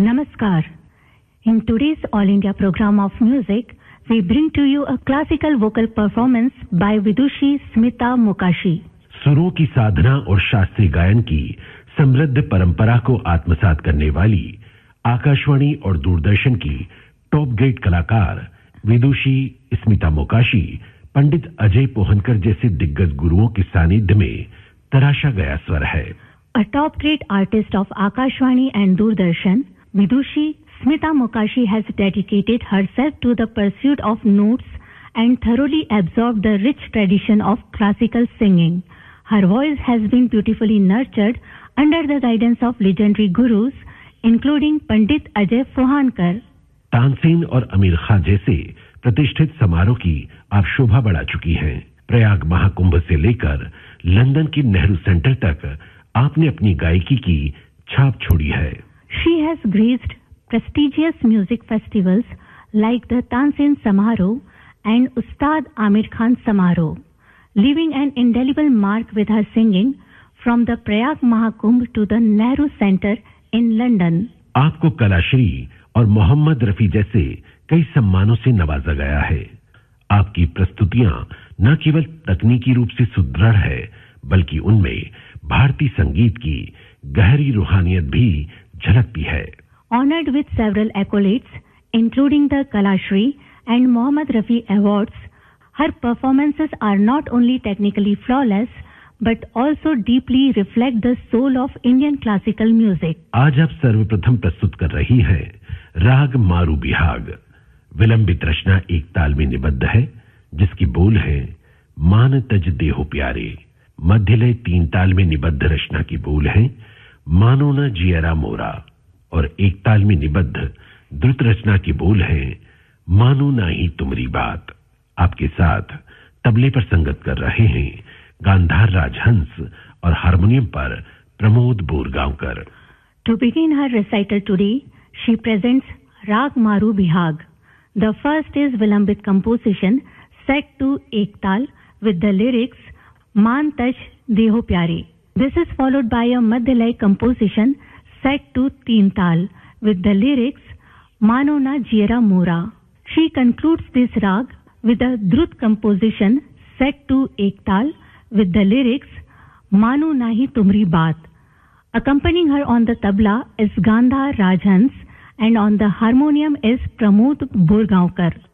Namaskar. In today's All India program of music, we bring to you a classical vocal performance by Vidushi Smita Mokashi. सुरों की साधना और शास्त्रीय गायन की समृद्ध परंपरा को आत्मसात करने वाली आकाशवाणी और दूरदर्शन की टॉप ग्रेड कलाकार विदुषी स्मिता मोकाशी पंडित अजय पोहनकर जैसे दिग्गज गुरुओं के सानिध्य में तराशा गया स्वर है. A top grade artist of Akashvani and Doordarshan, Vidushi Smita Mokashi has dedicated herself to the pursuit of notes and thoroughly absorbed the rich tradition of classical singing. Her voice has been beautifully nurtured under the guidance of legendary gurus, including Pandit Ajay Pohankar. Tansen और आमिर खान जैसे प्रतिष्ठित समारोह की आप शोभा बढ़ा चुकी हैं. प्रयाग महाकुंभ से लेकर लंदन की नेहरू सेंटर तक आपने अपनी गायकी की छाप छोड़ी है. She has graced prestigious music festivals like the Tansen Samaroh and Ustad Amir Khan Samaroh, leaving an indelible mark with her singing from the Prayag Mahakumbh to the Nehru Center in London. आपको कलाश्री और मोहम्मद रफी जैसे कई सम्मानों से नवाजा गया है. आपकी प्रस्तुतियां न केवल तकनीकी रूप से सुदृढ़ है, बल्कि उनमें भारतीय संगीत की गहरी रूहानियत भी झलकती है. Honored with several accolades, including the Kalashri and Mohammad Rafi Awards, her performances are not only technically flawless, but also deeply reflect the soul of Indian classical music. आज आप सर्वप्रथम प्रस्तुत कर रही हैं राग मारू बिहाग. विलंबित रचना एक ताल में निबद्ध है, जिसकी बोल है मान तज देहो प्यारे. मध्यलय तीन ताल में निबद्ध रचना की बोल है मानो न जियरा मोरा, और एक ताल में निबद्ध द्रुत रचना की बोल है मानो ना ही तुम्हारी बात. आपके साथ तबले पर संगत कर रहे हैं गांधार राजहंस और हारमोनियम पर Pramod Borgaonkar. To begin her recital today, she presents Rag Maru Bihag. The first is Vilambit composition set to Ek Tal with the lyrics Maan Taj Deho Pyare. This is followed by a Madhyalay composition set to Teen Tal with the lyrics Mano Na Jiera Mora. She concludes this rag with a Drut composition set to Ek Tal with the lyrics Manu Nahi Tumri Baat. Accompanying her on the tabla is Gandhar Rajhans and on the harmonium is Pramod Borgaonkar.